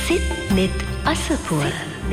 සිත් net අසපුව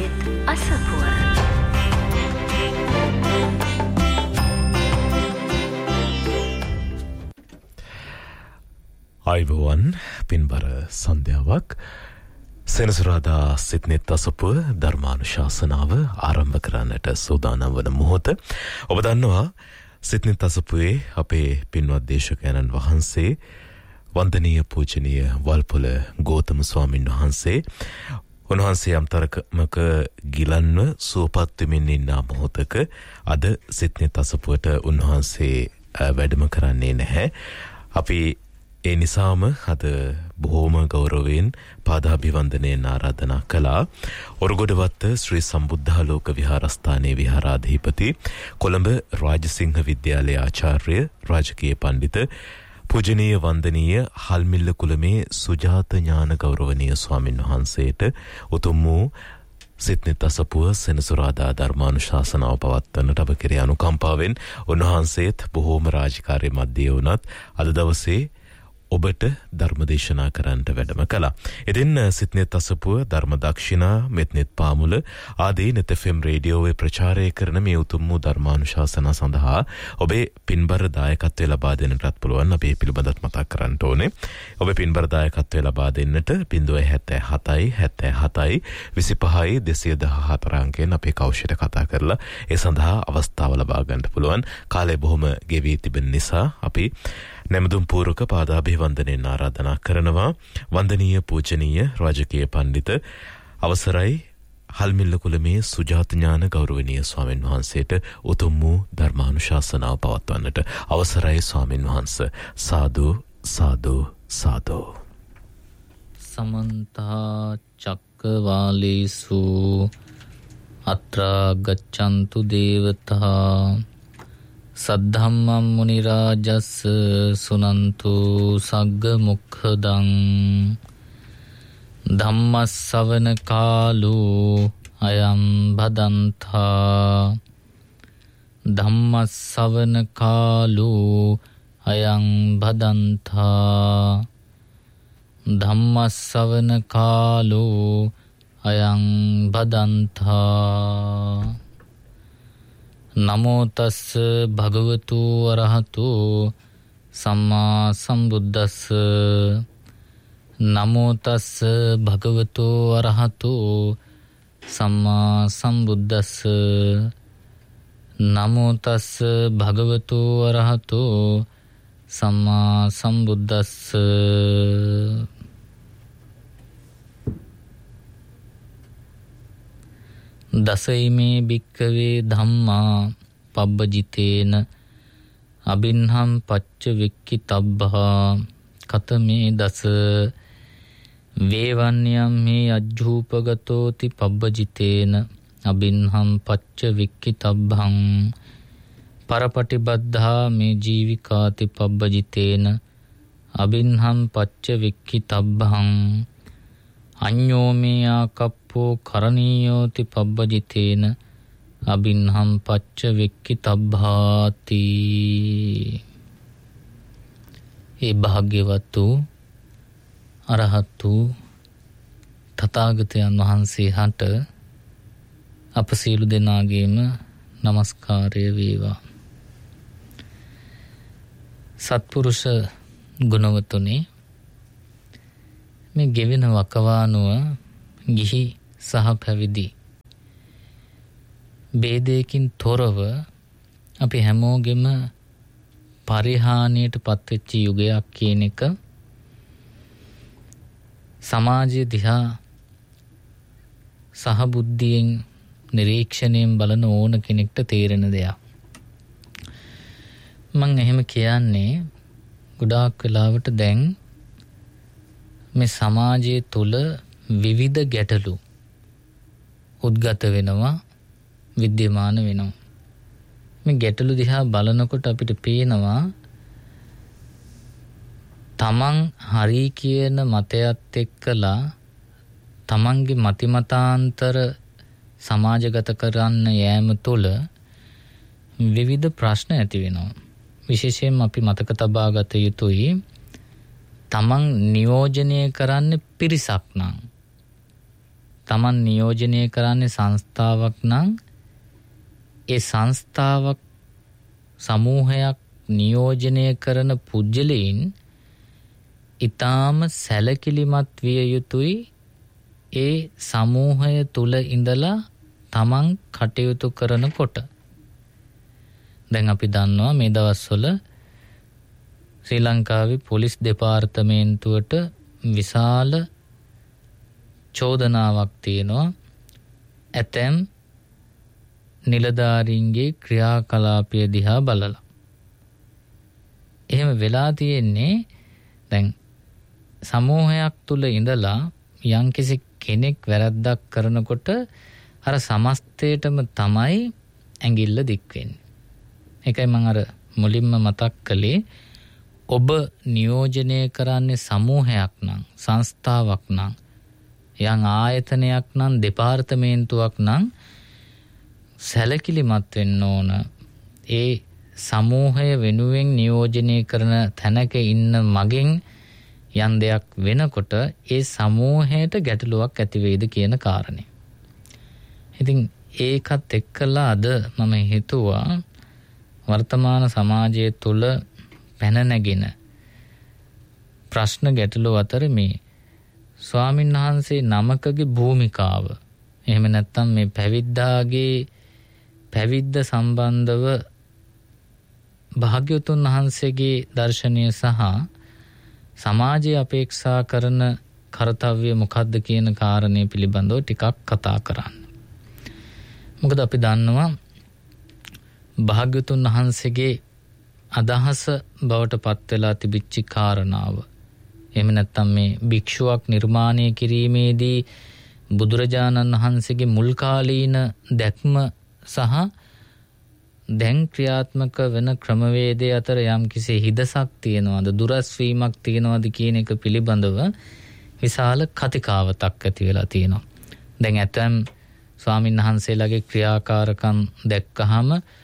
අයිබෝවන් පින්බර සන්ධ්‍යාවක් සෙනසුරාදා සිත්නෙත් අසපුව ධර්මානුශාසනාව ආරම්භ කරන්නට සූදානම් වන මොහොත ඔබ දන්නවා සිත්නෙත් අසපුවේ අපේ පින්වත් දේශකයන්න් වහන්සේ වන්දනීය පූජනීය වල්පොළ ගෝතම ස්වාමින් වහන්සේ උන්වහන්සේ අම්තරකමක ගිලන්ව සුවපත් වෙමින් ඉන්න මොහොතක අද සිත්නෙත් අසපුවට උන්වහන්සේ වැඩම කරන්නේ නැහැ. අපි ඒ නිසාම අද බොහෝම ගෞරවයෙන් පාදාභිවන්දනයෙන් ආරාධනා කළා. ඔරගොඩවත්ත ශ්‍රී සම්බුද්ධාලෝක විහාරස්ථානයේ විහාරාධිපති කොළඹ රාජසිංහ විද්‍යාලයේ ආචාර්ය රාජකීය පඬිත පූජනීය වන්දනීය හල්මිල්ල කුලමේ සුජාත ඥාන ගෞරවනීය ස්වාමින් වහන්සේට උතුම් වූ සිත්නෙත් අසපුව සෙනසුරාදා ධර්මානුශාසනාව පවත්වන්නට අප කෙරේ අනුකම්පාවෙන් උන්වහන්සේත් බොහෝම රාජකාරී මැදේ වුණත් අද දවසේ ඔබට ධර්ම දේශනා කරන්නට වැඩම කළා. ඉතින් සිත්නෙත් අසපුව ධර්ම දක්ෂිනා මෙත්නෙත් පාමුල ආදී net FM රේඩියෝවේ ප්‍රචාරය කරන මේ උතුම් වූ ධර්මානුශාසනා සඳහා ඔබේ පින්බර දායකත්වය ලබා දෙන්නටත් පුළුවන්. අපි පිළිබඳව මතක් කරන්න ඕනේ. ඔබේ පින්බර දායකත්වය ලබා දෙන්නට 077 77 25 214 අංකයෙන් අපේ කෞෂයට කතා කරලා ඒ සඳහා අවස්ථාව ලබා ගන්න පුළුවන්. කාලය බොහොම ගෙවී තිබෙන නිසා අපි නැමදුම් පූර්වක පාදාභිවන්දනයෙන් ආරාධනා කරනවා වන්දනීය පූජනීය රාජකීය පඬිත අවසරයි හල්මිල්ල කුලමේ සුජාත ඥාන ගෞරවනීය ස්වාමින් වහන්සේට උතුම් වූ ධර්මානුශාසනාව පවත්වන්නට අවසරයි ස්වාමින් වහන්සේ. සාදු සාදු සාදු. සමන්ත චක්කවාලේසු අත්‍රා ගච්ඡන්තු දේවතා සද්ධම්මං මුනි රාජස් සුනන්තු සග්ග මොක්ඛදං ධම්මස්සවන කාලෝ අයං භදන්තා ධම්මස්සවන කාලෝ අයං භදන්තා ධම්මස්සවන කාලෝ අයං භදන්තා නමෝ තස්ස භගවතු වරහතු සම්මා සම්බුද්දස්ස නමෝ තස්ස භගවතු වරහතු සම්මා සම්බුද්දස්ස නමෝ තස්ස භගවතු වරහතු සම්මා සම්බුද්දස්ස. දසයිමේ භික්කවේ ධම්මා පබ්බජිතේන අබින්හම් පච්ච වික්කි තබ්බහා කතමේ දස වේවන්‍යම් මේ අජ්ජූපගතෝති පබ්බජිතේන අබින්හම් පච්ච වික්කි තබ්බහං පරපටිබද්ධා මේ ජීවිකාති පබ්බජිතේන අබින්හම් පච්ච වික්කි තබ්බහං අඤ්ඤෝ මේ ආකප්පෝ කරණීයෝති පබ්බජිතේන අබින්හම් පච්ච වික්කි තබ්බාති. ඒ භාග්‍යවතු අරහතු තථාගතයන් වහන්සේ හට අප සියලු දෙනාගේම নমස්කාරය වේවා. සත්පුරුෂ ගුණවතුනි, මේ ගෙවෙන වකවානුව ගිහි සහ පැවිදි ભેදයකින් තොරව අපි හැමෝගෙම පරිහානියට පත්වෙච්ච යුගයක් කියන එක සමාජය දිහා සහ බුද්ධියෙන් නිරීක්ෂණයෙන් බලන ඕන කෙනෙක්ට තේරෙන දෙයක්. මම එහෙම කියන්නේ ගොඩාක් වෙලාවට දැන් මේ සමාජය තුළ විවිධ ගැටලු උද්ගත වෙනවා, විද්‍යමාන වෙනවා. මේ ගැටලු දිහා බලනකොට අපිට පේනවා තමන් හරි කියන මතයත් එක්කලා තමන්ගේ මතිමතාන්තර සමාජගත කරන්න යෑම තුළ විවිධ ප්‍රශ්න ඇති වෙනවා. විශේෂයෙන් අපි මතක තබා ගත යුතුයි තමන් නියෝජනය කරන්න පිරිසක් නම් තමන් නියෝජනය කරන්නේ සංස්ථාවක් නම් ඒ සංස්ථාවක් සමූහයක් නියෝජනය කරන පුජ්‍යලයින් ඊටාම සැලකිලිමත් විය යුතුයි ඒ සමූහය තුල ඉඳලා තමන් කටයුතු කරනකොට. දැන් අපි දන්නවා මේ දවස්වල ශ්‍රී ලංකාවේ පොලිස් දෙපාර්තමේන්තුවට විශාල චෝදනාවක් තියෙනවා ඇතැම් නිලධාරීන්ගේ ක්‍රියාකලාපය දිහා බලලා. එහෙම වෙලා තියෙන්නේ දැන් සමූහයක් තුල ඉඳලා යම්කිසි කෙනෙක් වැරද්දක් කරනකොට අර සමස්තයටම තමයි ඇඟිල්ල දික් වෙන්නේ. ඒකයි මම අර මුලින්ම මතක් කළේ ඔබ නියෝජනය කරන්නේ සමූහයක් නම් සංස්ථාවක් නම් යම් ආයතනයක් නම් දෙපාර්තමේන්තුවක් නම් සැලකිලිමත් වෙන්න ඕන. ඒ සමූහය වෙනුවෙන් නියෝජනය කරන තැනක ඉන්න මගෙන් යම් දෙයක් වෙනකොට ඒ සමූහයට ගැටලුවක් ඇති වෙයිද කියන කාරණේ. ඉතින් ඒකත් එක්කලා අද මම හිතුවා වර්තමාන සමාජය තුළ පැන නැගින ප්‍රශ්න ගැටලු අතර මේ ස්වාමීන් වහන්සේ නමකගේ භූමිකාව එහෙම නැත්නම් මේ පැවිද්දාගේ පැවිද්ද සම්බන්ධව භාග්‍යවතුන් වහන්සේගේ දර්ශනය සහ සමාජයේ අපේක්ෂා කරන කාර්යය මොකක්ද කියන කාරණේ පිළිබඳව ටිකක් කතා කරන්න. මොකද අපි දන්නවා භාග්‍යවතුන් වහන්සේගේ අදහස බවට පත් වෙලා තිබිච්ච කාරණාව. එහෙම නැත්නම් මේ භික්ෂුවක් නිර්මාණය කිරීමේදී බුදුරජාණන් වහන්සේගේ මුල් කාලීන දැක්ම සහ දැන් ක්‍රියාත්මක වෙන ක්‍රමවේදයේ අතර යම්කිසි හිදසක් තියෙනවද දුරස් වීමක් තියෙනවද කියන එක පිළිබඳව විශාල කතිකාවතක් ඇති වෙලා තියෙනවා. දැන් ඇතම් ස්වාමීන් වහන්සේලාගේ ක්‍රියාකාරකම් දැක්කහම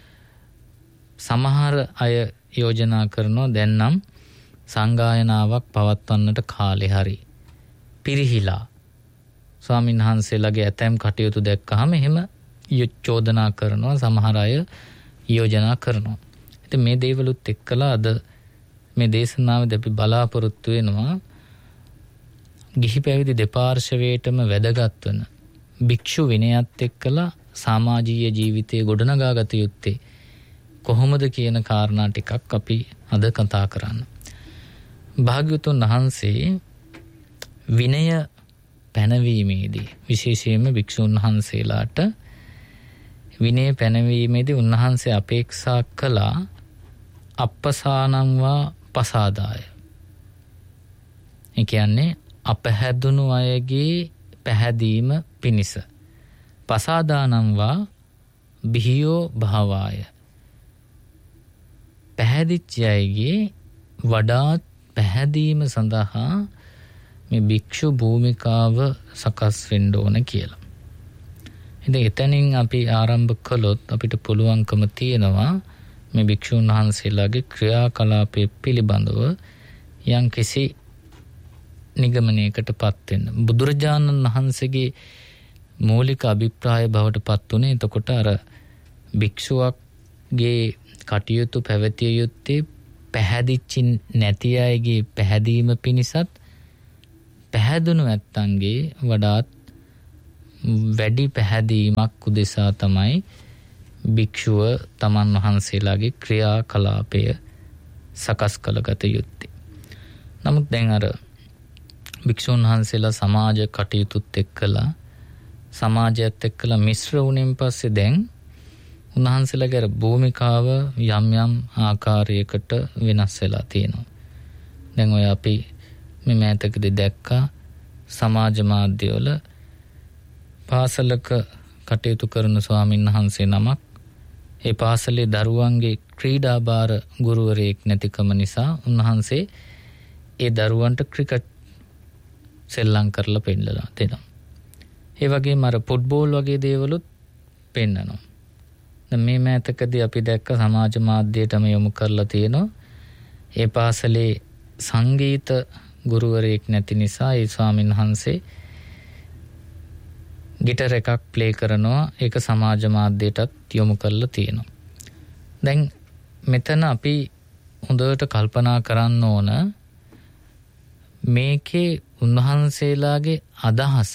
සමහර අය යෝජනා කරනවා දැන් නම් සංගායනාවක් පවත්වන්නට කාලේ හරි පිරිහිලා ස්වාමීන් වහන්සේලාගේ ඇතම් කටයුතු දැක්කහම එහෙම චෝදනා කරනවා සමහර අය යෝජනා කරනවා. ඉතින් මේ දේවලුත් එක්කලා අද මේ දේශනාවේදී අපි බලාපොරොත්තු වෙනවා ගිහි පැවිදි දෙපාර්ශවයටම වැදගත් වෙන භික්ෂු විනයත් එක්කලා සමාජීය ජීවිතයේ ගොඩනගා ගත යුත්තේ කොහොමද කියන කාරණා ටිකක් අපි අද කතා කරන්න. භාග්‍යවතුන් වහන්සේ විනය පැනවීමේදී විශේෂයෙන්ම භික්ෂුන් වහන්සේලාට විනය පැනවීමේදී උන්වහන්සේ අපේක්ෂා කළා අප්පසානං වා පසාදාය. ඒ කියන්නේ අපහැදුණු අයගේ පැහැදීම පිණිස පසාදානං වා බිහියෝ භාවාය. පැහැදිච්ච අයගේ වඩාත් පැහැදීම සඳහා මේ භික්ෂු භූමිකාව සකස් වෙන්න ඕන කියලා. ඉතින් එතනින් අපි ආරම්භ කළොත් අපිට පුළුවන්කම තියෙනවා මේ භික්ෂුන් වහන්සේලාගේ ක්‍රියාකලාපයේ පිළිබඳව යම්කිසි නිගමනයකටපත් වෙන්න. බුදුරජාණන් වහන්සේගේ මූලික අභිප්‍රාය බවට පත් උනේ එතකොට අර භික්ෂුවක්ගේ කටයුතු පැවතිය යුත්තේ පැහැදිච්චි නැති අයගේ පැහැදීම පිණිසත් පැහැදුණු ඇත්තන්ගේ වඩාත් වැඩි පැහැදීමක් උදෙසා තමයි භික්ෂුව තමන් වහන්සේලාගේ ක්‍රියාකලාපය සකස් කළගත යුත්තේ. නමුත් දැන් අර භික්ෂුන් වහන්සේලා සමාජ කටයුතුත් එක්කලා සමාජයත් එක්කලා මිශ්‍ර වුණෙන් පස්සේ දැන් උන්වහන්සේලාගේ භූමිකාව යම් යම් ආකාරයකට වෙනස් වෙලා තියෙනවා. දැන් ඔය අපි මේ මෑතකදී දැක්කා සමාජ මාධ්‍යවල පාසලක කටයුතු කරන ස්වාමීන් වහන්සේ නමක් ඒ පාසලේ දරුවන්ගේ ක්‍රීඩා භාර ගුරුවරයෙක් නැතිකම නිසා උන්වහන්සේ ඒ දරුවන්ට ක්‍රිකට් සෙල්ලම් කරලා පෙන්නලා දෙනවා. ඒ වගේම අර ෆුට්බෝල් වගේ දේවලුත් පෙන්නනවා. දැන් මේ මෑතකදී අපි දැක්ක සමාජ මාධ්‍යයටම යොමු කරලා තියෙනවා. ඒ පාසලේ සංගීත ගුරුවරයෙක් නැති නිසා ඒ ස්වාමීන් වහන්සේ ගිටර් එකක් ප්ලේ කරනවා. ඒක සමාජ මාධ්‍යයටත් යොමු කරලා තියෙනවා. දැන් මෙතන අපි හොඳට කල්පනා කරන්න ඕන මේකේ උන්වහන්සේලාගේ අදහස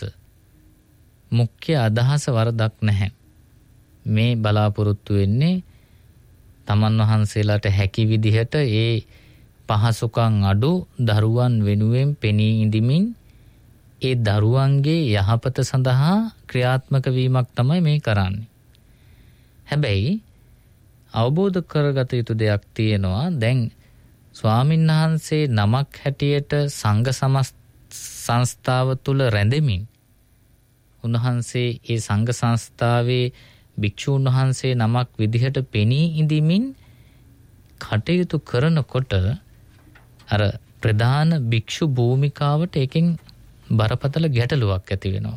මුඛ්‍ය අදහස වරදක් නැහැ. මේ බලාපොරොත්තු වෙන්නේ තමන් වහන්සේලාට හැකි විදිහට ඒ පහසුකම් අඩු දරුවන් වෙනුවෙන් පෙනී ඉඳිමින් ඒ දරුවන්ගේ යහපත සඳහා ක්‍රියාත්මක වීමක් තමයි මේ කරන්නේ. හැබැයි අවබෝධ කරගත යුතු දෙයක් තියෙනවා. දැන් ස්වාමීන් වහන්සේ නමක් හැටියට සංඝ සංස්ථාව තුල රැඳෙමින් උන්වහන්සේ ඒ සංඝ සංස්ථාවේ භික්ෂූන් වහන්සේ නමක් විදිහට පෙනී ඉඳිමින් කටයුතු කරනකොට අර ප්‍රධාන භික්ෂු භූමිකාවට එකෙන් බරපතල ගැටලුවක් ඇති වෙනවා.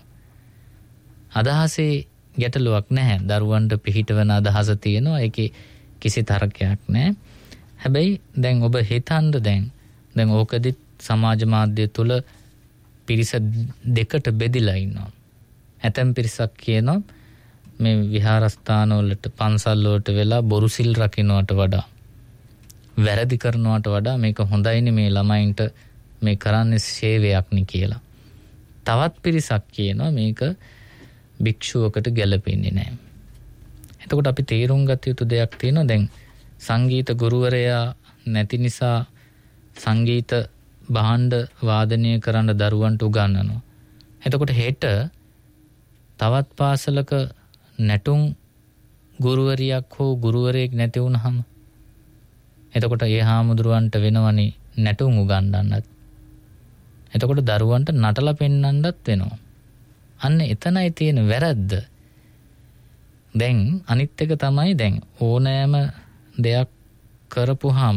අදහසේ ගැටලුවක් නැහැ. දරුවන්ට පිහිටවන අදහස තියෙනවා. ඒකේ කිසි තරකයක් නැහැ. හැබැයි දැන් ඔබ හිතන්න දැන් ඕකදිත් සමාජ මාධ්‍ය තුල පිරිස දෙකට බෙදිලා ඉන්නවා. ඇතැම් පිරිසක් කියනවා මේ විහාරස්ථාන වලට පන්සල් වලට වෙලා බොරු සිල් රකින්නට වඩා වැරදි කරනවට වඩා මේක හොඳයිනේ මේ ළමයින්ට මේ කරන්නේ සේවයක් නේ කියලා. තවත් පිරිසක් කියනවා මේක භික්ෂුවකට ගැලපෙන්නේ නැහැ. එතකොට අපි තේරුම් ගත යුතු දෙයක් තියෙනවා. දැන් සංගීත ගුරුවරයා නැති නිසා සංගීත භාණ්ඩ වාදනය කරන්න දරුවන්ට උගන්වනවා. එතකොට හෙට තවත් පාසලක නැටුම් ගුරුවරියක් හෝ ගුරුවරයෙක් නැති වුනහම එතකොට ඒ හාමුදුරුවන්ට වෙනවනේ නැටුම් උගන්වන්නත්. එතකොට දරුවන්ට නටලා පෙන්වන්නත් වෙනවා. අන්න එතනයි තියෙන වැරද්ද. දැන් අනිත් එක තමයි දැන් ඕනෑම දෙයක් කරපුවාම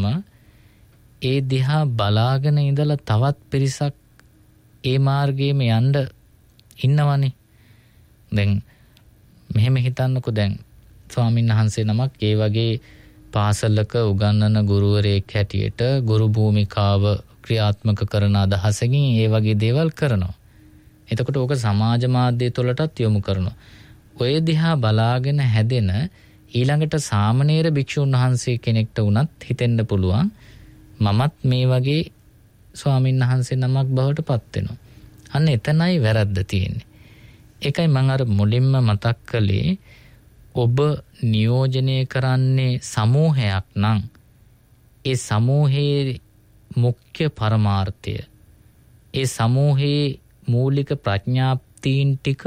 ඒ දිහා බලාගෙන ඉඳලා තවත් පිරිසක් ඒ මාර්ගයේම යන්න ඉන්නවනේ. දැන් මෙහෙම හිතන්නකෝ දැන් ස්වාමීන් වහන්සේ නමක් ඒ වගේ පාසලක උගන්වන ගුරුවරයෙක් හැටියට ගුරු භූමිකාව ක්‍රියාත්මක කරන අදහසකින් ඒ වගේ දේවල් කරනවා. එතකොට ඕක සමාජ මාධ්‍ය තුළටත් යොමු කරනවා. ඔය දිහා බලාගෙන හැදෙන ඊළඟට සාමණේර භික්ෂුන් වහන්සේ කෙනෙක්ට වුණත් හිතෙන්න පුළුවන් මමත් මේ වගේ ස්වාමීන් වහන්සේ නමක් බවට පත් වෙනවා. අන්න එතනයි වැරද්ද තියෙන්නේ. ඒකයි මම අර මුලින්ම මතක් කළේ ඔබ නියෝජනය කරන්නේ සමූහයක් නම් ඒ සමූහයේ මුඛ්‍ය පරමාර්ථය ඒ සමූහයේ මූලික ප්‍රඥාප්තීන් ටික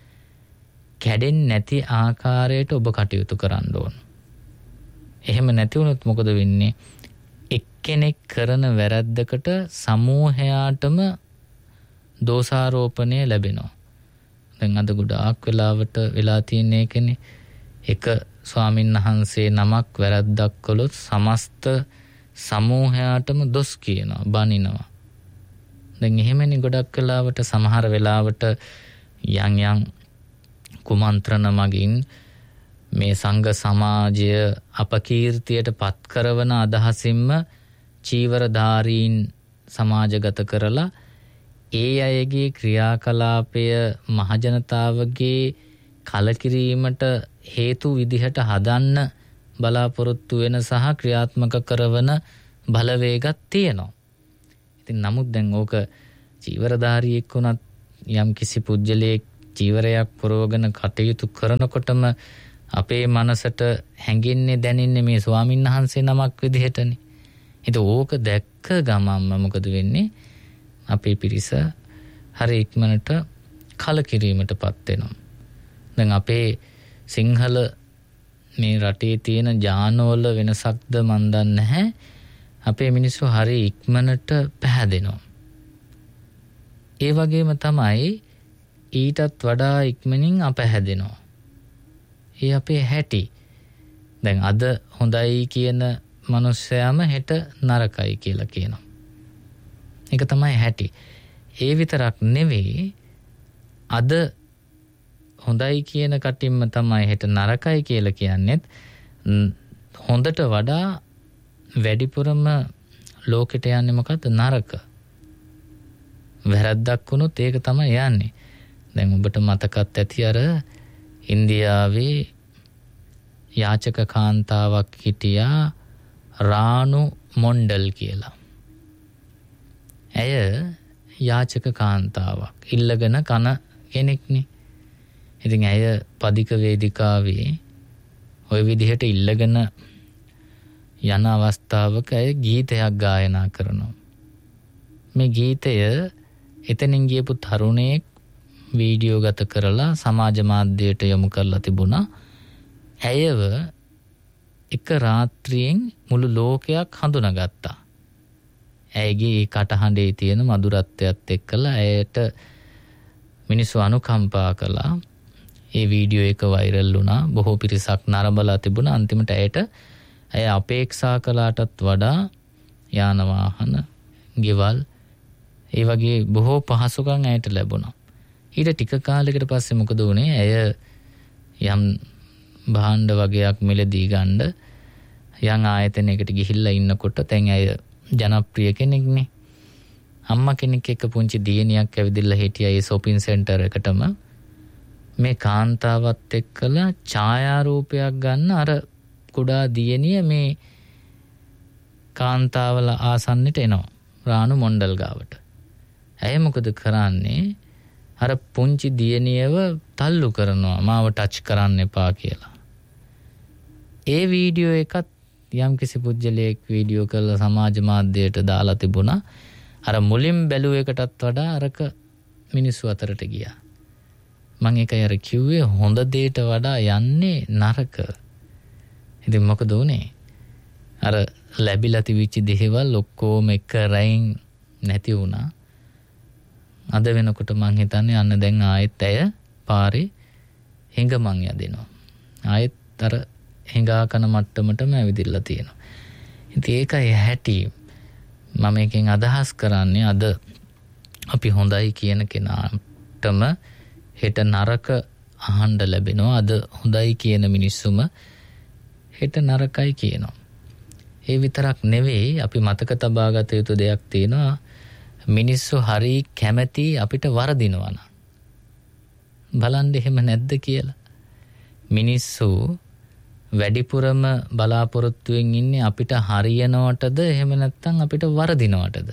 කැඩෙන්නේ නැති ආකාරයට ඔබ කටයුතු කරන්න ඕන. එහෙම නැති වුණොත් මොකද වෙන්නේ? එක්කෙනෙක් කරන වැරද්දකට සමූහයාටම දෝෂාරෝපණය ලැබෙනවා. දැන් අද ගොඩාක් වෙලාවට වෙලා තියෙන එකනේ එක ස්වාමීන් වහන්සේ නමක් වැරද්දක් කළොත් සමස්ත සමූහයාටම දොස් කියනවා, බනිනවා. දැන් එහෙමනේ ගොඩක් වෙලාවට සමහර වෙලාවට යම් කුමන්ත්‍රණ මගින් මේ සංඝ සමාජය අපකීර්තියට පත් කරවන අදහසින්ම චීවරධාරීන් සමාජගත කරලා ඒ අයගේ ක්‍රියාකලාපය මහජනතාවගේ කලකිරීමට හේතු විදිහට හදන්න බලාපොරොත්තු වෙන සහ ක්‍රියාත්මක කරවන බලවේගයක් තියෙනවා. ඉතින් නමුත් දැන් ඕක චීවරධාරියෙක් වුණත් යම් කිසි පුජ්‍යලයක් චීවරයක් පුරවගෙන කටයුතු කරනකොටම අපේ මනසට හැඟෙන්නේ දැනෙන්නේ මේ ස්වාමීන් වහන්සේ නමක් විදිහටනේ. ඉතින් ඕක දැක්ක ගමන්ම මොකද වෙන්නේ? අපේ පිරිස හරි ඉක්මනට කලකිරීමටපත් වෙනවා. දැන් අපේ සිංහල මේ රටේ තියෙන ජානවල වෙනසක්ද මන් දන්නේ නැහැ. අපේ මිනිස්සු හරි ඉක්මනට පැහැදෙනවා. ඒ වගේම තමයි ඊටත් වඩා ඉක්මනින් අපැහැදෙනවා. ඒ අපේ හැටි. දැන් අද හොඳයි කියන මනුස්සයාම හෙට නරකයි කියලා කියනවා. ඒක තමයි හැටි. ඒ විතරක් නෙවෙයි අද හොඳයි කියන කටින්ම තමයි හෙට නරකයි කියලා කියන්නේත් හොඳට වඩා වැඩිපුරම ලෝකෙට යන්නේ මොකද්ද? නරක. වැරද්දක් වුණොත් ඒක තමයි යන්නේ. දැන් ඔබට මතකත් ඇති අර ඉන්දියාවේ යාචක කාන්තාවක් හිටියා රානු මොණ්ඩල් කියලා. ඇය යාචක කාන්තාවක් ඉල්ලගෙන කන කෙනෙක්නේ. ඉතින් ඇය පදික වේදිකාවේ ওই විදිහට ඉල්ලගෙන යන අවස්ථාවක ඇය ගීතයක් ගායනා කරනවා. මේ ගීතය එතනින් ගියපු තරුණයෙක් වීඩියෝ ගත කරලා සමාජ මාධ්‍යයට යොමු කරලා තිබුණා. ඇයව එක රාත්‍රියෙන් මුළු ලෝකයක් හඳුනාගත්තා. ඇයගේ කටහඬේ තියෙන මధుරත්වයත් එක්කලා ඇයට මිනිස්සු අනුකම්පා කළා. ඒ වීඩියෝ එක වෛරල් වුණා. බොහෝ පිරිසක් නරඹලා තිබුණා. අන්තිමට ඇය අපේක්ෂා කළාටත් වඩා යාන වාහන, ගෙවල්, ඒ වගේ බොහෝ පහසුකම් ඇයට ලැබුණා. ඊට ටික කාලයකට පස්සේ මොකද වුනේ? ඇය යම් භාණ්ඩ වගේක් මිලදී ගන්න යම් ආයතනයකට ගිහිල්ලා ඉන්නකොට දැන් ඇය ජනප්‍රිය කෙනෙක්නේ. අම්මා කෙනෙක් එක්ක පුංචි දියණියක් ඇවිදilla හිටියා ඒ shopping center එකටම. මේ කාන්තාවත් එක්කලා ඡායාරූපයක් ගන්න අර කුඩා දියණිය මේ කාන්තාවල ආසන්නට එනවා රානු මොණ්ඩල් ගාවට. ඇය මොකද කරන්නේ? අර පුංචි දියණියව තල්ලු කරනවා මාව ටච් කරන්න එපා කියලා. ඒ වීඩියෝ එකත් යම්කිසි පුජ්‍යලයක් වීඩියෝ කරලා සමාජ මාධ්‍යයට දාලා තිබුණා. අර මුලින් බැලුව එකටත් වඩා අරක මිනිස්සු අතරට ගියා. මම ඒකයි අර කිව්වේ හොඳ දෙයට වඩා යන්නේ නරක. ඉතින් මොකද උනේ? අර ලැබිලා තිබිච්ච දේවල් ඔක්කොම එක රැයින් නැති වුණා. අද වෙනකොට මං හිතන්නේ අන්න දැන් ආයෙත් ඇය පාරේ හිඟමන් යදිනවා. ආයෙත් අර හිඟා කන මට්ටමටම ඇවිදින්න තියෙනවා. ඉතින් ඒකයි හැටි. මම එකෙන් අදහස් කරන්නේ අද අපි හොඳයි කියන කෙනාටම හෙට නරක අහන්න ලැබෙනවා. අද හොඳයි කියන මිනිස්සුම හෙට නරකයි කියනවා. ඒ විතරක් නෙවෙයි අපි මතක තබා ගත යුතු දෙයක් තියෙනවා. මිනිස්සු හරි කැමැති අපිට වරදිනවා නම්. බලන්න එහෙම නැද්ද කියලා. මිනිස්සු වැඩිපුරම බලාපොරොත්තුෙන් ඉන්නේ අපිට හරියනවටද එහෙම නැත්නම් අපිට වරදිනවටද?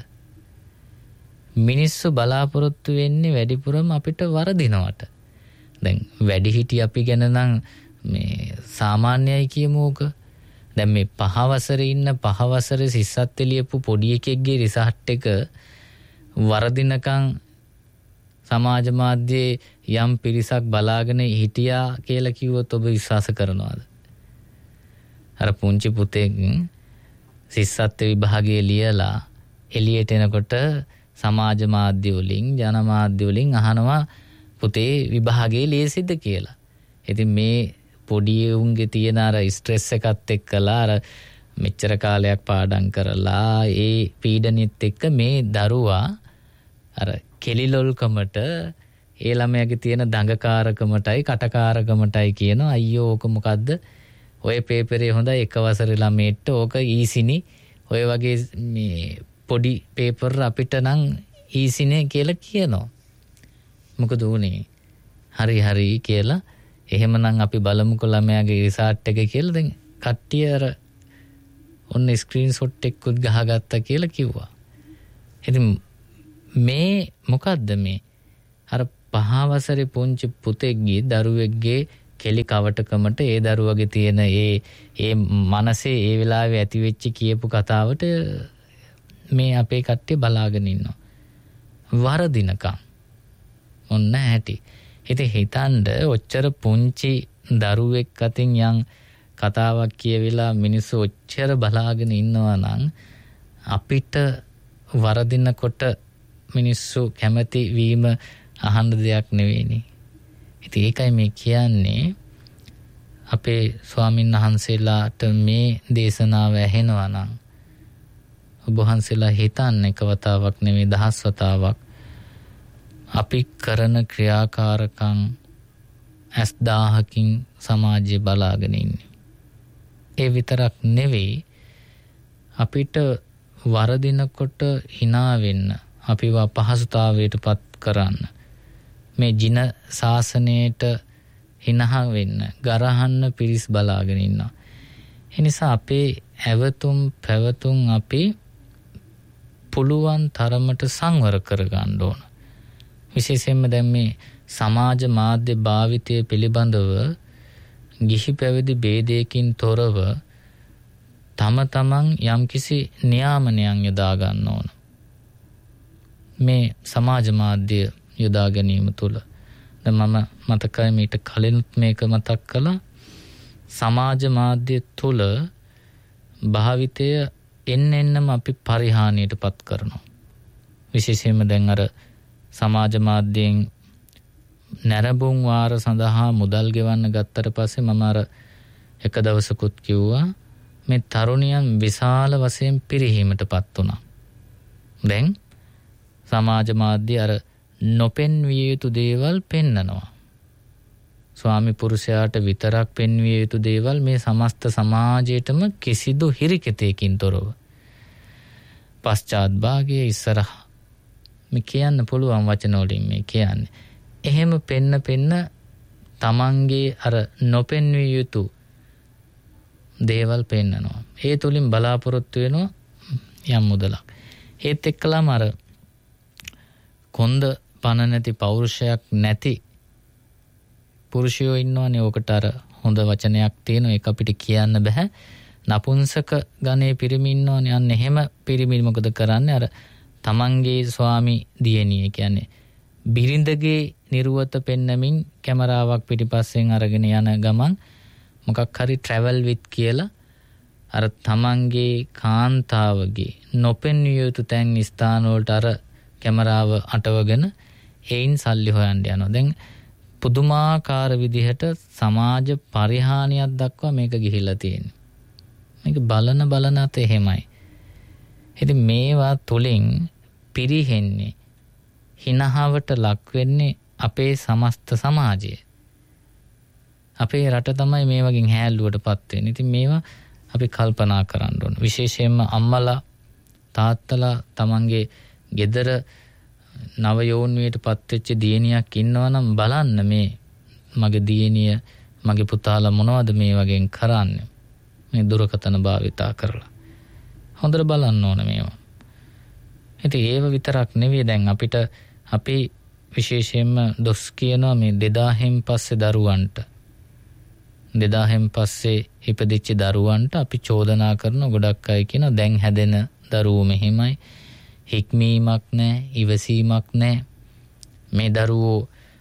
මිනිස්සු බලාපොරොත්තු වෙන්නේ වැඩිපුරම අපිට වරදිනවට. දැන් වැඩිහිටි අපි ගැන නම් මේ සාමාන්‍යයි කියමුක. දැන් මේ 5 වසරේ ඉන්න 5 වසරේ සිස්සත් එළියපු පොඩි එකෙක්ගේ රිසර්ච් එක වරදිනකම් සමාජ මාධ්‍යයේ යම් පිරිසක් බලාගෙන හිටියා කියලා කිව්වොත් ඔබ විශ්වාස කරනවද? අර පුංචි පුතෙක් සිස්සත් විභාගයේ ලියලා එළියට එනකොට සමාජ මාධ්‍ය වලින් ජන මාධ්‍ය වලින් අහනවා පුතේ විභාගයේ ලේසිද කියලා. ඉතින් මේ පොඩි උන්ගේ තියෙන අර ස්ට්‍රෙස් එකත් එක්කලා අර මෙච්චර කාලයක් පාඩම් කරලා ඒ පීඩනෙත් එක්ක මේ දරුවා අර කෙලිලොල්කමට ඒ ළමයාගේ තියෙන දඟකාරකමටයි කටකාරකමටයි කියන අයියෝ ඕක මොකද්ද? ඔය පේපරේ හොඳයි එක වසරේ ළමයට ඕක ඊසිනි. ඔය වගේ මේ පොඩි පේපර් අපිට නම් ඊසිනේ කියලා කියනවා. මොකද උනේ? හරි කියලා එහෙමනම් අපි බලමුකෝ ළමයාගේ රිසර්ච් එක කියලා. දැන් කට්ටිය අර ඔන්න ස්ක්‍රීන්ෂොට් එකකුත් ගහගත්තා කියලා කිව්වා. ඉතින් මේ මොකද්ද මේ? අර 5 වසරේ පුංචි පුතෙක්ගේ දරුවෙක්ගේ කෙලි කවටකමට ඒ දරුවගේ තියෙන ඒ මනසේ ඒ වෙලාවේ ඇති වෙච්ච කියපු කතාවට මේ අපේ කට්ටිය බලාගෙන ඉන්නවා. වරදිනකම් ඔන්න ඇති. ඉතින් හිතන්න ඔච්චර පුංචි දරුවෙක් අතින් යම් කතාවක් කියවිලා මිනිස්සු ඔච්චර බලාගෙන ඉන්නවා නම් අපිට වරදිනකොට මිනිස්සු කැමති වීම අහන්න දෙයක් නෙවෙයිනේ. ඉතින් ඒකයි මේ කියන්නේ අපේ ස්වාමීන් වහන්සේලාට මේ දේශනාව ඇහෙනවා නම් ඔබ වහන්සේලා හිතන්නේ එක වතාවක් නෙවෙයි 10 වතාවක් අපි කරන ක්‍රියාකාරකම් 1000කින් සමාජය බලාගෙන ඉන්නේ. ඒ විතරක් නෙවෙයි අපිට වරදිනකොට hina වෙන්න අපිව පහසුතාවයටපත් කරන්න මේ ජින ශාසනයට හිනහ වෙන්න ගරහන්න පිරිස් බලාගෙන ඉන්නවා. ඒ නිසා අපේ ඇවතුම් පැවතුම් අපි පුළුවන් තරමට සංවර කරගන්න ඕන. විශේෂයෙන්ම දැන් මේ සමාජ මාධ්‍ය භාවිතය පිළිබඳව ගිහි පැවිදි ભેදයකින් තොරව තම තමන් යම්කිසි නියාමනයන් යොදා ගන්න ඕන. මේ සමාජ මාධ්‍ය යොදා ගැනීම තුළ දැන් මම මතකයි මීට කලිනුත් මේක මතක් කළා. සමාජ මාධ්‍ය තුළ භාවිතය එන්නෙන්නම අපි පරිහානියටපත් කරනවා. විශේෂයෙන්ම දැන් අර සමාජ මාධ්‍යයෙන් නැරඹුම් වාර සඳහා මුදල් ගෙවන්න ගත්තට පස්සේ මම අර එක දවසකුත් කිව්වා මේ තරුණියන් විශාල වශයෙන් පිරිහීමටපත් වුණා. දැන් සමාජ මාධ්‍ය අර නොපෙන්විය යුතු දේවල් පෙන්නනවා. ස්වාමි පුරුෂයාට විතරක් පෙන්විය යුතු දේවල් මේ සමස්ත සමාජයටම කිසිදු හිරිකෙතයකින් තොරව. පශ්චාත් භාගයේ ඉස්සරහ මේ කියන්න පුළුවන් වචන වලින් මේ කියන්නේ. එහෙම පෙන්න තමන්ගේ අර නොපෙන්විය යුතු දේවල් පෙන්නනවා. ඒ තුලින් බලාපොරොත්තු වෙනවා යම් මුදලක්. ඒත් එක්කලාම අර කොන්ද පණ නැති පෞරුෂයක් නැති පුරුෂයෝ ඉන්නවනේ. ඔකට අර හොඳ වචනයක් තියෙනවා. ඒක අපිට කියන්න බෑ. නපුංසක ගණේ පිරිමි ඉන්නවනේ. අන්න එහෙම පිරිමි මොකද කරන්නේ? අර තමන්ගේ ස්වාමි දියණිය කියන්නේ බිරිඳගේ නිර්වත පෙන්නමින් කැමරාවක් පිටිපස්සෙන් අරගෙන යන ගමන් මොකක් හරි travel with කියලා අර තමන්ගේ කාන්තාවගේ නොපෙන්විය යුතු තැන් ස්ථාන වලට අර කැමරාව අටවගෙන ඒයින් සල්ලි හොයන්න යනවා. දැන් පුදුමාකාර විදිහට සමාජ පරිහානියක් දක්වා මේක ගිහිල්ලා තියෙනවා. මේක බලන අත එහෙමයි. ඉතින් මේවා තුලින් පිරිහෙන්නේ හිනහවට ලක් වෙන්නේ අපේ සමස්ත සමාජය. අපේ රට තමයි මේ වගේ හැල්ලුවටපත් වෙන්නේ. ඉතින් මේවා අපි කල්පනා කරන්න ඕන. විශේෂයෙන්ම අම්මලා තාත්තලා තමන්ගේ ගෙදර නව යෝන්වියටපත් වෙච්ච දියණියක් ඉන්නවා නම් බලන්න මේ මගේ දියණිය මගේ පුතාලා මොනවද මේ වගේ කරන්නේ. මේ දුරකථන භාවිතා කරලා. හොඳට බලන්න ඕන මේවා. ඉතින් ඒව විතරක් නෙවෙයි දැන් අපිට අපි විශේෂයෙන්ම දොස් කියනවා මේ 2000න් පස්සේ දරුවන්ට 2000න් පස්සේ ඉපදිච්ච දරුවන්ට අපි චෝදනා කරන ගොඩක් අය කියන දැන් හැදෙන දරුවෝ මෙහිමයි හික්මීමක් නැහැ ඉවසීමක් නැහැ මේ දරුවෝ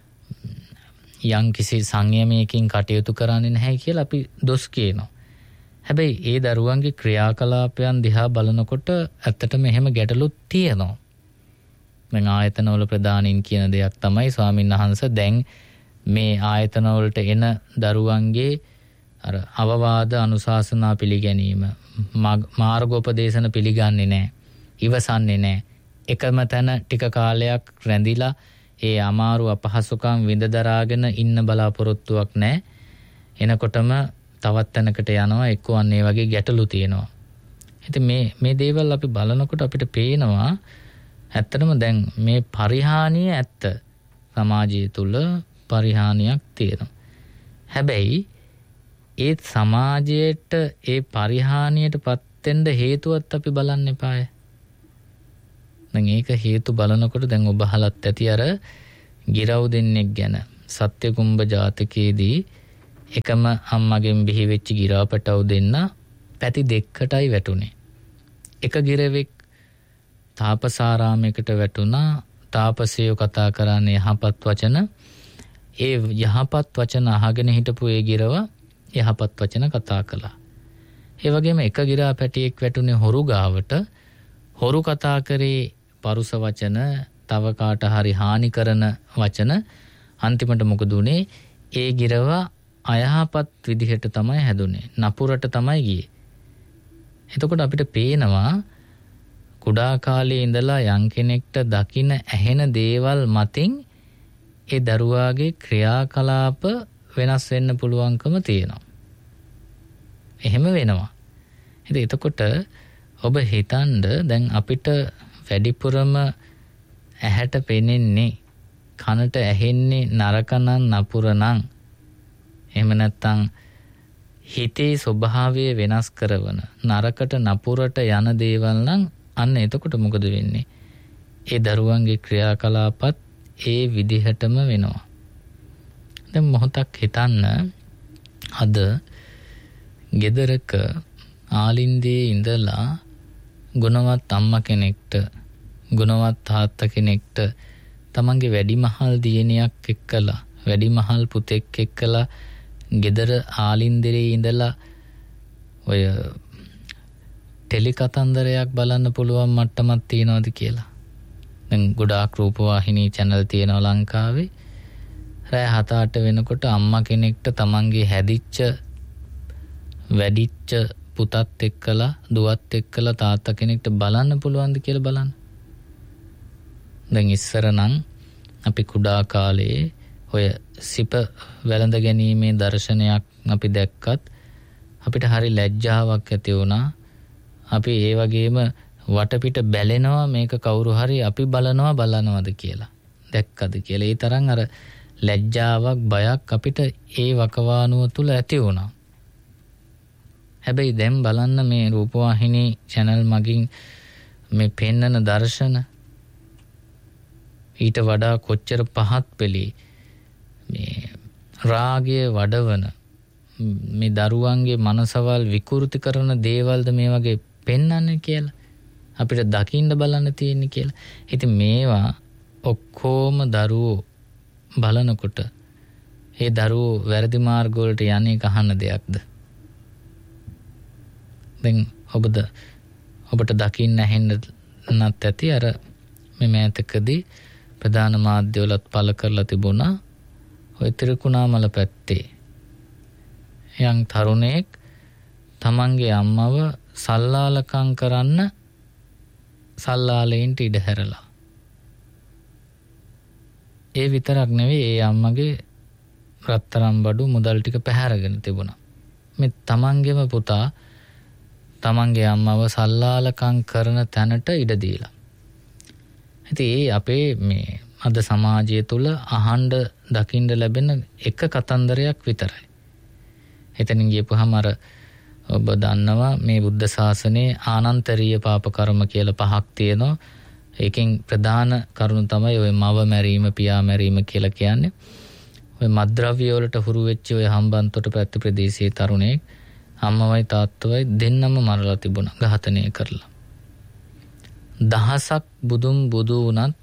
යම් කිසි සංයමයකින් කටයුතු කරන්නේ නැහැ කියලා අපි දොස් කියනවා. හැබැයි ඒ දරුවන්ගේ ක්‍රියාකලාපයන් දිහා බලනකොට ඇත්තටම එහෙම ගැටලුත් තියෙනවා. දැන් ආයතනවල ප්‍රධානීන් කියන දෙයක් තමයි ස්වාමීන් වහන්සේ දැන් මේ ආයතනවලට එන දරුවන්ගේ අර අවවාද අනුශාසනා පිළිගැනීම මාර්ගෝපදේශන පිළිගන්නේ නැහැ. ඉවසන්නේ නැහැ. එකම තැන ටික කාලයක් රැඳිලා ඒ අමාරු අපහසුකම් විඳ දරාගෙන ඉන්න බලාපොරොත්තුවක් නැහැ. එනකොටම තවත් තැනකට යනවා එක්කවන් ඒ වගේ ගැටලු තියෙනවා. ඉතින් මේ දේවල් අපි බලනකොට අපිට පේනවා ඇත්තටම දැන් මේ පරිහානිය ඇත්ත සමාජය තුල පරිහානියක් තියෙනවා. හැබැයි ඒ සමාජයට ඒ පරිහානියටපත් වෙන්න හේතුවත් අපි බලන්න එපාය. දැන් ඒක හේතු බලනකොට දැන් ඔබ අහලත් ඇති අර ගිරව් දෙන්නෙක් ගැන සත්‍යකුම්භ ජාතකයේදී එකම අම්මගෙන් බිහි වෙච්ච ගිරාපටව දෙන්න පැති දෙකකටයි වැටුනේ. එක ගිරවෙක් තාපසාරාමයකට වැටුණා. තාපසයෝ කතා කරන්නේ යහපත් වචන. ඒ යහපත් වචන අහගෙන හිටපු ඒ ගිරව යහපත් වචන කතා කළා. ඒ වගේම එක ගිරාපැටියෙක් වැටුනේ හොරු ගාවට. හොරු කතා කරේ පරුස වචන, තව කාට හරි හානි කරන වචන. අන්තිමට මොකද උනේ? ඒ ගිරව අයහපත් විදිහට තමයි හැදුනේ. නපුරට තමයි ගියේ. එතකොට අපිට පේනවා කුඩා කාලේ ඉඳලා යම් කෙනෙක්ට දකින ඇහෙන දේවල් මතින් ඒ දරුවාගේ ක්‍රියාකලාප වෙනස් වෙන්න පුළුවන්කම තියෙනවා. එහෙම වෙනවා. ඉතින් එතකොට ඔබ හිතන්න දැන් අපිට වැඩිපුරම ඇහැට පෙනෙන්නේ කනට ඇහෙන්නේ නරකනම් නපුරනම් එහෙම නැත්නම් හිතේ ස්වභාවය වෙනස් කරන නරකට නපුරට යන දේවල් නම් අන්න එතකොට මොකද වෙන්නේ? ඒ දරුවන්ගේ ක්‍රියාකලාපත් ඒ විදිහටම වෙනවා. දැන් මොහොතක් හිතන්න අද ගෙදරක ආලින්දයේ ඉඳලා ගුණවත් අම්මා කෙනෙක්ට ගුණවත් තාත්තා කෙනෙක්ට තමන්ගේ වැඩිමහල් දියණියක් එක්කලා වැඩිමහල් පුතෙක් එක්කලා ගෙදර ආලින්දයේ ඉඳලා ඔය ටෙලි කතන්දරයක් බලන්න පුළුවන් මට්ටමක් තියනවාද කියලා. දැන් ගොඩාක් රූපවාහිනී channel තියෙනවා ලංකාවේ. රෑ 7-8 වෙනකොට අම්මා කෙනෙක්ට තමන්ගේ හැදිච්ච වැඩිච්ච පුතත් එක්කලා දුවත් එක්කලා තාත්තා කෙනෙක්ට බලන්න පුළුවන්ද කියලා බලන්න. දැන් ඉස්සර නම් අපි කුඩා කාලේ ඔය සිප වැළඳ ගැනීමේ දර්ශනයක් අපි දැක්කත් අපිට හරි ලැජ්ජාවක් ඇති වුණා. අපි ඒ වගේම වටපිට බැලෙනවා මේක කවුරු හරි අපි බලනවද කියලා. දැක්කද කියලා. ඒ තරම් අර ලැජ්ජාවක් බයක් අපිට ඒ වකවානුව තුල ඇති වුණා. හැබැයි දැන් බලන්න මේ රූපවාහිනී channel මගින් මේ පෙන්නන දර්ශන ඊට වඩා කොච්චර පහත් පෙළි මේ රාගය වඩවන මේ දරුවන්ගේ මනසවල් විකෘති කරන දේවල්ද මේ වගේ පෙන්වන්නේ කියලා අපිට දකින්න බලන්න තියෙන්නේ කියලා. ඉතින් මේවා ඔක්කොම දරුවෝ බලනකොට ඒ දරුවෝ වැරදි මාර්ග වලට යන්නේ කහන දෙයක්ද? දැන් ඔබට දකින්න ඇහෙන්නත් ඇති අර මේ මෑතකදී ප්‍රධාන මාධ්‍යවලත් පළ කරලා තිබුණා ඔය තිරිකුණාමල පැත්තේ යම් තරුණයෙක් තමන්ගේ අම්මව සල්ලාලකම් කරන්න සල්ලාලෙන්ට ඉඩ හැරලා. ඒ විතරක් නෙවෙයි ඒ අම්මගේ රත්තරන් බඩු මුදල් ටික පැහැරගෙන තිබුණා. මේ තමන්ගේම පුතා තමන්ගේ අම්මව සල්ලාලකම් කරන තැනට ඉඩ දීලා. ඉතින් ඒ අපේ මේ අද සමාජය තුල අහන්න දකින්න ලැබෙන එක කතන්දරයක් විතරයි. එතනින් ගියපුවාම අර ඔබ දන්නවා මේ බුද්ධ ශාසනයේ ආනන්තරීය පාප කර්ම කියලා 5ක් තියෙනවා. ඒකෙන් ප්‍රධාන කරුණ තමයි ඔය මව මැරීම, පියා මැරීම කියලා කියන්නේ. ඔය මත්ද්‍රව්‍ය වලට හුරු වෙච්ච ඔය හම්බන්තොට පැත්ත ප්‍රදේශයේ තරුණයෙක් අම්මවයි තාත්තවයි දෙන්නම මරලා තිබුණා ඝාතනය කරලා. දහසක් බුදුන් බුදු වුණත්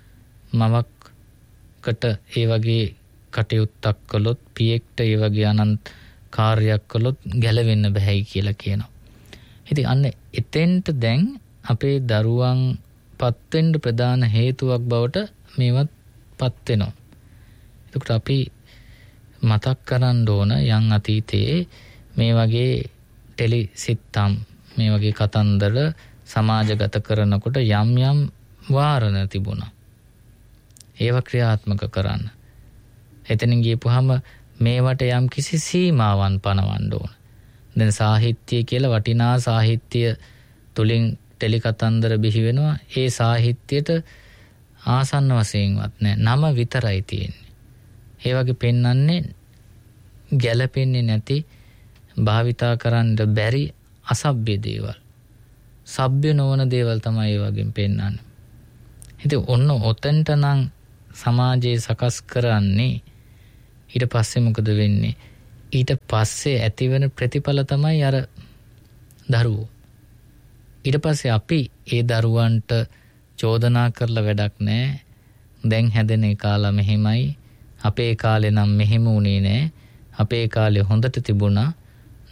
මවකට ඒ වගේ කටයුත්තක් කළොත් පියෙක්ට ඒ වගේ අනන්ත කාර්යයක් කළොත් ගැලවෙන්න බෑයි කියලා කියනවා. ඉතින් අන්න එතෙන්ට දැන් අපේ දරුවන් පත් වෙන්න ප්‍රධාන හේතුවක් බවට මේවත් පත් වෙනවා. ඒකට අපි මතක් කරන්න ඕන යම් අතීතයේ මේ වගේ ටෙලි සිත්තම් මේ වගේ කතන්දර සමාජගත කරනකොට යම් වාරණ තිබුණා. ඒව ක්‍රියාත්මක කරන්න. එතනින් ගියපුවාම මේවට යම් කිසි සීමාවන් පනවන්න ඕන. දැන් සාහිත්‍ය කියලා වටිනා සාහිත්‍ය තුලින් ටෙලි කතන්දර බිහි වෙනවා. ඒ සාහිත්‍යයට ආසන්න වශයෙන්වත් නැහැ. නම විතරයි තියෙන්නේ. ඒ වගේ පෙන්වන්නේ ගැළපෙන්නේ නැති භාවිතා කරන්න බැරි අසභ්‍ය දේවල්. සભ્ય නොවන දේවල් තමයි ඒ වගේම පෙන්වන්නේ. ඉතින් ඔන්න ඔතෙන්ට නම් සමාජයේ සකස් කරන්නේ ඊට පස්සේ මොකද වෙන්නේ? ඊට පස්සේ ඇතිවෙන ප්‍රතිඵල තමයි අර දරුවෝ. ඊට පස්සේ අපි ඒ දරුවන්ට චෝදනා කරලා වැඩක් නැහැ. දැන් හැදෙන කාලා මෙහෙමයි. අපේ කාලේ නම් මෙහෙම උනේ නැහැ. අපේ කාලේ හොඳට තිබුණා.